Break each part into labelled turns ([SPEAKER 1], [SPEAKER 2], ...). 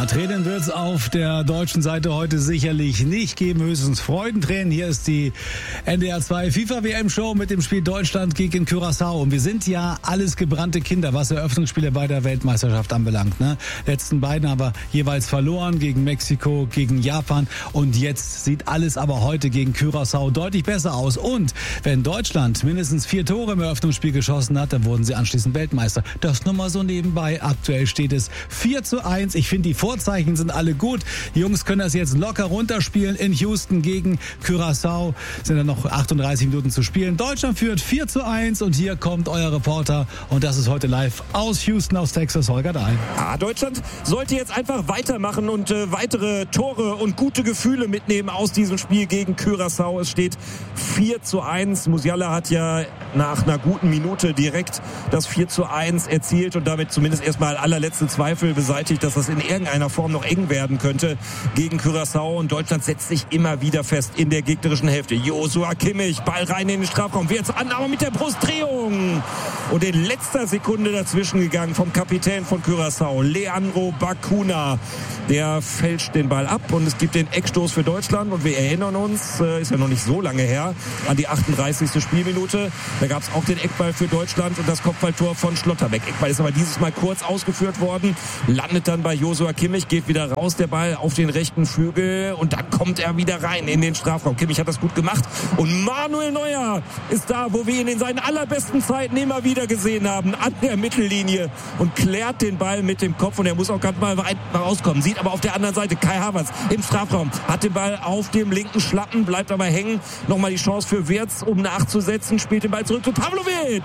[SPEAKER 1] Tränen wird es auf der deutschen Seite heute sicherlich nicht geben, höchstens Freudentränen. Hier ist die NDR 2 FIFA-WM-Show mit dem Spiel Deutschland gegen Curaçao. Und wir sind ja alles gebrannte Kinder, was Eröffnungsspiele bei der Weltmeisterschaft anbelangt. Ne? Letzten beiden aber jeweils verloren, gegen Mexiko, gegen Japan. Und jetzt sieht alles aber heute gegen Curaçao deutlich besser aus. Und wenn Deutschland mindestens 4 Tore im Eröffnungsspiel geschossen hat, dann wurden sie anschließend Weltmeister. Das nur mal so nebenbei. Aktuell steht es 4:1. Ich finde, die Vorzeichen sind alle gut. Die Jungs können das jetzt locker runterspielen in Houston gegen Curaçao. Sind dann noch 38 Minuten zu spielen. Deutschland führt 4:1 und hier kommt euer Reporter und das ist heute live aus Houston, aus Texas, Holger Dahl.
[SPEAKER 2] Ja, Deutschland sollte jetzt einfach weitermachen und weitere Tore und gute Gefühle mitnehmen aus diesem Spiel gegen Curaçao. Es steht 4:1. Musiala hat ja nach einer guten Minute direkt das 4:1 erzielt und damit zumindest erstmal allerletzte Zweifel beseitigt, dass das in irgendeiner Form noch eng werden könnte gegen Curaçao. Und Deutschland setzt sich immer wieder fest in der gegnerischen Hälfte. Joshua Kimmich, Ball rein in den Strafraum, wird jetzt Annahme mit der Brustdrehung. Und in letzter Sekunde dazwischen gegangen vom Kapitän von Curaçao, Leandro Bacuna. Der fälscht den Ball ab und es gibt den Eckstoß für Deutschland. Und wir erinnern uns, ist ja noch nicht so lange her, an die 38. Spielminute. Da gab es auch den Eckball für Deutschland und das Kopfballtor von Schlotterbeck. Eckball ist aber dieses Mal kurz ausgeführt worden, landet dann bei Joshua Kimmich, geht wieder raus, der Ball auf den rechten Flügel und dann kommt er wieder rein in den Strafraum. Kimmich hat das gut gemacht und Manuel Neuer ist da, wo wir ihn in seinen allerbesten Zeiten immer wieder gesehen haben, an der Mittellinie und klärt den Ball mit dem Kopf und er muss auch ganz mal weit rauskommen. Sieht aber auf der anderen Seite Kai Havertz im Strafraum, hat den Ball auf dem linken Schlappen, bleibt aber hängen. Nochmal die Chance für Wirtz, um nachzusetzen, spielt den Ball zurück zu Pavlovic.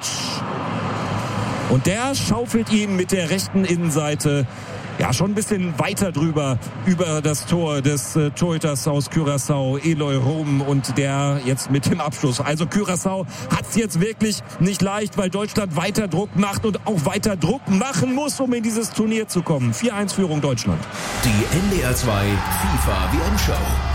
[SPEAKER 2] Und der schaufelt ihn mit der rechten Innenseite ja schon ein bisschen weiter drüber über das Tor des Torhüters aus Curaçao, Eloy Rom, und der jetzt mit dem Abschluss. Also Curaçao hat es jetzt wirklich nicht leicht, weil Deutschland weiter Druck macht und auch weiter Druck machen muss, um in dieses Turnier zu kommen. 4:1 Führung Deutschland.
[SPEAKER 3] Die NDR 2 FIFA WM-Show.